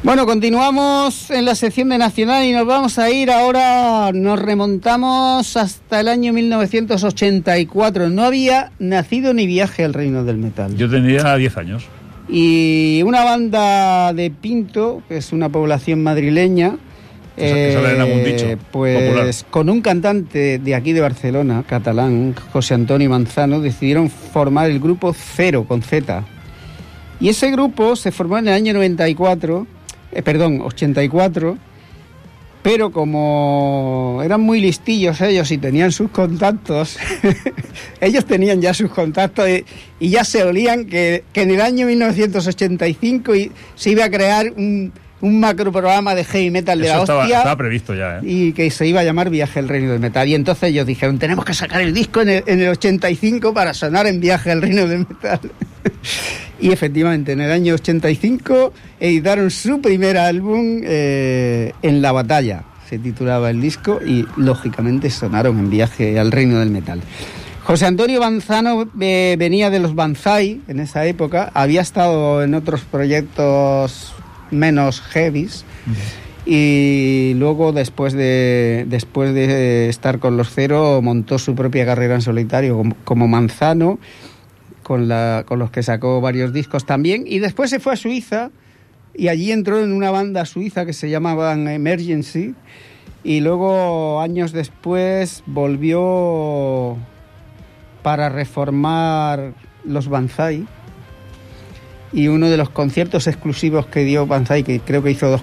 Bueno, continuamos en la sección de Nacional y nos vamos a ir ahora, nos remontamos hasta el año 1984. No había nacido ni Viaje al Reino del Metal. Yo tenía 10 años. Y una banda de Pinto, que es una población madrileña, pues popular, con un cantante de aquí de Barcelona, catalán, José Antonio Manzano, decidieron formar el grupo Cero, con Z. Y ese grupo se formó en el año 84, pero como eran muy listillos ellos y tenían sus contactos, ellos tenían ya sus contactos y ya se olían que en el año 1985 se iba a crear un macro programa de heavy metal de la hostia. Estaba previsto ya, y que se iba a llamar Viaje al Reino del Metal. Y entonces ellos dijeron, tenemos que sacar el disco en el 85 para sonar en Viaje al Reino del Metal. Y efectivamente, en el año 85 editaron su primer álbum, En la Batalla, se titulaba el disco, y lógicamente sonaron en Viaje al Reino del Metal. José Antonio Manzano venía de los Banzai en esa época, había estado en otros proyectos menos heavies, y luego después de estar con los Cero montó su propia carrera en solitario como Manzano, con los que sacó varios discos también, y después se fue a Suiza y allí entró en una banda suiza que se llamaban Emergency, y luego años después volvió para reformar los Banzai. Y uno de los conciertos exclusivos que dio Banzai, que creo que hizo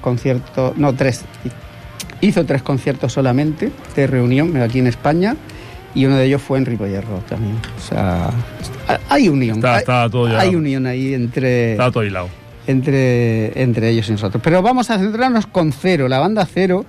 hizo 3 conciertos solamente de reunión aquí en España, y uno de ellos fue en Ripollet Rock también. O sea, hay unión. Está todo ya, hay unión ahí está todo hilado entre ellos y nosotros. Pero vamos a centrarnos con Cero, la banda Cero.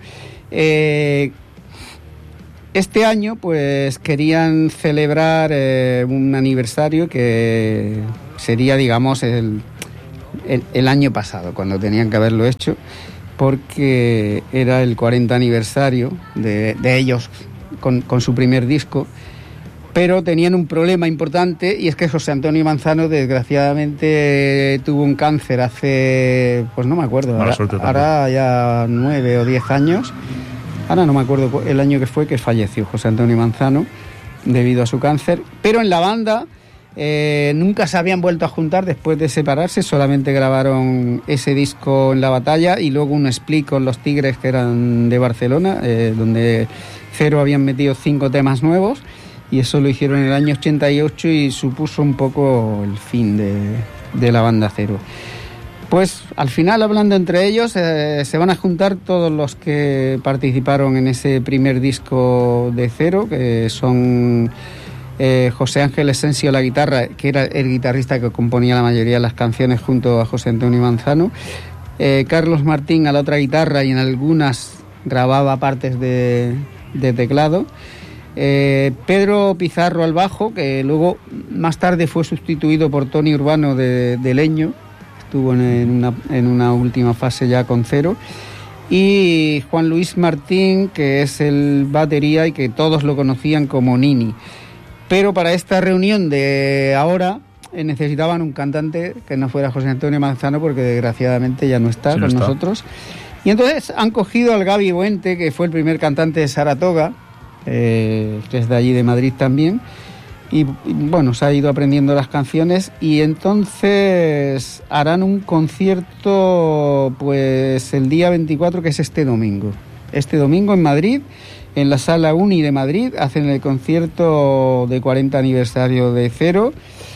Este año pues querían celebrar un aniversario que sería, digamos, el año pasado, cuando tenían que haberlo hecho, porque era el 40 aniversario de ellos con su primer disco, pero tenían un problema importante, y es que José Antonio Manzano desgraciadamente tuvo un cáncer hace, pues no me acuerdo, ahora ya 9 o 10 años. Ahora no me acuerdo el año que fue que falleció José Antonio Manzano debido a su cáncer, pero en la banda nunca se habían vuelto a juntar después de separarse, solamente grabaron ese disco En la Batalla y luego un split con Los Tigres, que eran de Barcelona, donde Cero habían metido 5 temas nuevos, y eso lo hicieron en el año 88 y supuso un poco el fin de la banda Cero. Pues al final, hablando entre ellos, se van a juntar todos los que participaron en ese primer disco de Cero, que son José Ángel Esensio a la guitarra, que era el guitarrista que componía la mayoría de las canciones junto a José Antonio Manzano, Carlos Martín a la otra guitarra, y en algunas grababa partes de teclado, Pedro Pizarro al bajo, que luego más tarde fue sustituido por Tony Urbano de Leño, estuvo en una última fase ya con Cero, y Juan Luis Martín, que es el batería y que todos lo conocían como Nini. Pero para esta reunión de ahora necesitaban un cantante que no fuera José Antonio Manzano, porque desgraciadamente ya no está con nosotros. Y entonces han cogido al Gaby Buente, que fue el primer cantante de Saratoga, que es de allí de Madrid también, y bueno, se ha ido aprendiendo las canciones, y entonces harán un concierto pues el día 24, que es este domingo en Madrid, en la Sala Uni de Madrid. Hacen el concierto de 40 aniversario de Cero,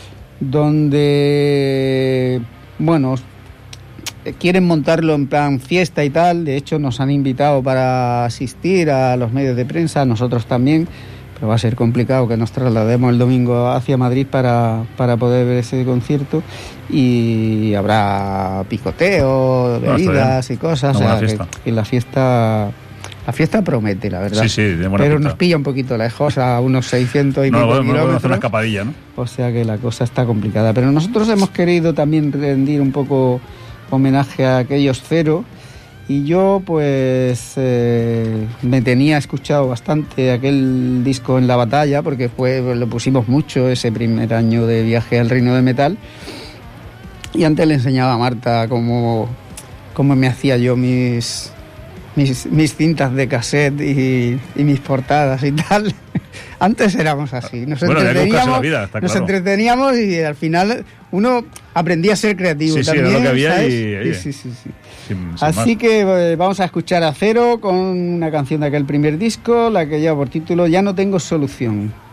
donde bueno, quieren montarlo en plan fiesta y tal. De hecho nos han invitado para asistir a los medios de prensa, nosotros también, pero va a ser complicado que nos traslademos el domingo hacia Madrid para poder ver ese concierto, y habrá picoteo, bebidas y cosas, o sea, que la fiesta promete, la verdad. Sí, de buena pero pinta. Nos pilla un poquito lejos, a unos 600 y pico kilómetros. No podemos hacer una escapadilla, ¿no? O sea que la cosa está complicada, pero nosotros hemos querido también rendir un poco homenaje a aquellos Cero. Y yo pues me tenía escuchado bastante aquel disco En la Batalla, porque lo pusimos mucho ese primer año de Viaje al Reino del Metal. Y antes le enseñaba a Marta cómo cómo me hacía yo mis cintas de cassette y mis portadas y tal. Antes éramos así, nos entreteníamos y al final uno aprendía a ser creativo también. Era lo que había sí. Así que vamos a escuchar a Cero con una canción de aquel primer disco, la que lleva por título Ya no tengo solución.